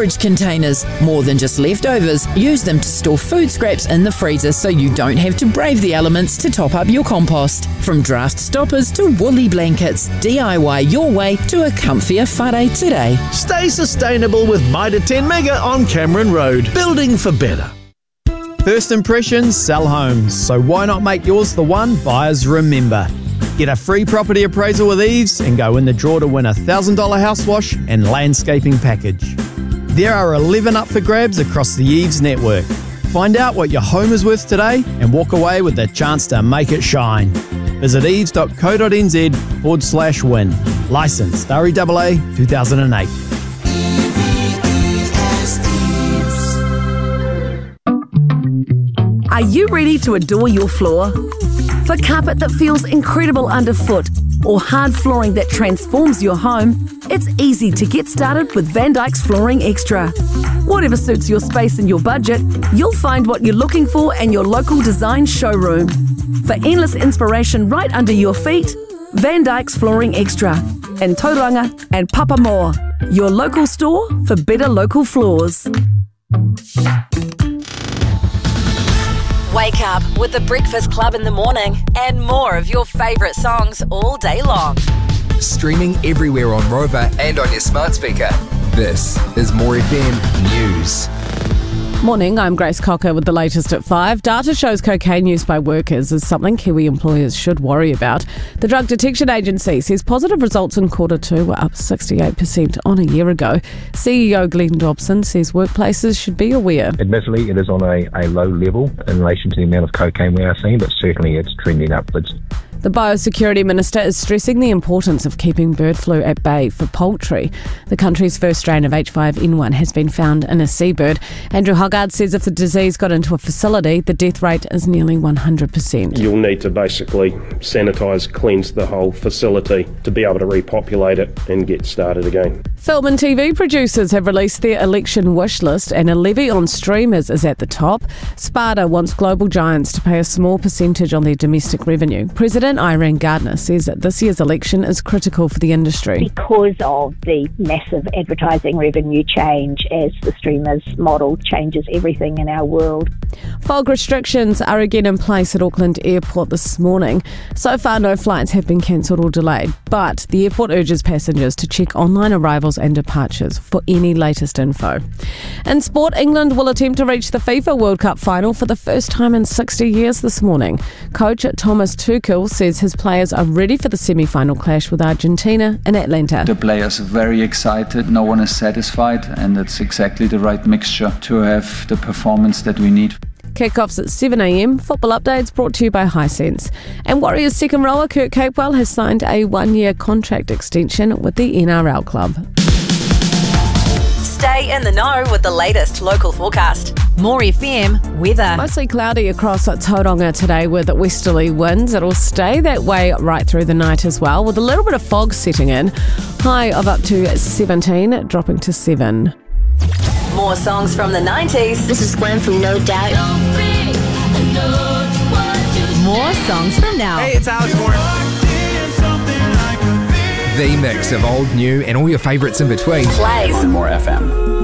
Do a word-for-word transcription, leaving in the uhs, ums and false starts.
storage containers. More than just leftovers, use them to store food scraps in the freezer so you don't have to brave the elements to top up your compost. From draft stoppers to woolly blankets, D I Y your way to a comfier whare today. Stay sustainable with Mitre ten Mega on Cameron Road. Building for better. First impressions sell homes, so why not make yours the one buyers remember? Get a free property appraisal with Eves and go in the draw to win a one thousand dollars house wash and landscaping package. There are eleven up for grabs across the Eves network. Find out what your home is worth today and walk away with the chance to make it shine. Visit eves.co.nz forward slash win. Licensed R E A A two thousand eight. Are you ready to adore your floor? For carpet that feels incredible underfoot or hard flooring that transforms your home, it's easy to get started with Van Dyke's Flooring Extra. Whatever suits your space and your budget, you'll find what you're looking for in your local design showroom. For endless inspiration right under your feet, Van Dyke's Flooring Extra in Tauranga and Papamoa, your local store for better local floors. Wake up with the Breakfast Club in the morning and more of your favourite songs all day long. Streaming everywhere on Rover and on your smart speaker. This is More F M News. Morning, I'm Grace Cocker with the latest at five. Data shows cocaine use by workers is something Kiwi employers should worry about. The Drug Detection Agency says positive results in quarter two were up sixty-eight percent on a year ago. C E O Glenn Dobson says workplaces should be aware. Admittedly, it is on a, a low level in relation to the amount of cocaine we are seeing, but certainly it's trending upwards. The Biosecurity Minister is stressing the importance of keeping bird flu at bay for poultry. The country's first strain of H five N one has been found in a seabird. Andrew Hoggard says if the disease got into a facility, the death rate is nearly one hundred percent. You'll need to basically sanitise, cleanse the whole facility to be able to repopulate it and get started again. Film and T V producers have released their election wish list and a levy on streamers is at the top. Sparta wants global giants to pay a small percentage on their domestic revenue. President Irene Gardner says that this year's election is critical for the industry. Because of the massive advertising revenue change as the streamers model changes everything in our world. Fog restrictions are again in place at Auckland Airport this morning. So far, no flights have been cancelled or delayed, but the airport urges passengers to check online arrivals and departures for any latest info. In sport, England will attempt to reach the FIFA World Cup final for the first time in sixty years this morning. Coach Thomas Tuchel says his players are ready for the semi-final clash with Argentina in Atlanta. The players are very excited, no one is satisfied, and it's exactly the right mixture to have the performance that we need. Kick-offs at seven a m. Football updates brought to you by Hisense. And Warriors second rower Kurt Capewell has signed a one-year contract extension with the N R L club. Stay in the know with the latest local forecast. More F M weather. Mostly cloudy across Tauranga today with westerly winds. It'll stay that way right through the night as well, with a little bit of fog setting in. High of up to seventeen, dropping to seven. More songs from the nineties. This is Gwen from No Doubt. More songs from now. Hey, it's Alex Moore. The mix of old, new, and all your favourites in between. Plays on More F M.